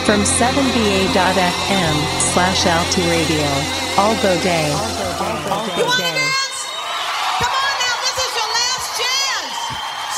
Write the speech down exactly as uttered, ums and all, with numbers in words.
From seven b a dot f m slash alti radio. All go day. All go day.